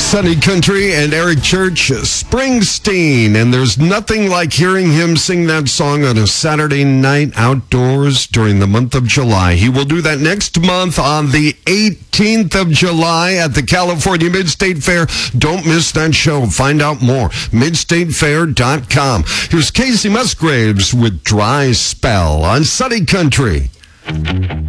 Sunny Country and Eric Church, Springsteen, and there's nothing like hearing him sing that song on a Saturday night outdoors during the month of July. He will do that next month on the 18th of July at the California Mid-State Fair. Don't miss that show. Find out more. MidstateFair.com. Here's Casey Musgraves with Dry Spell on Sunny Country.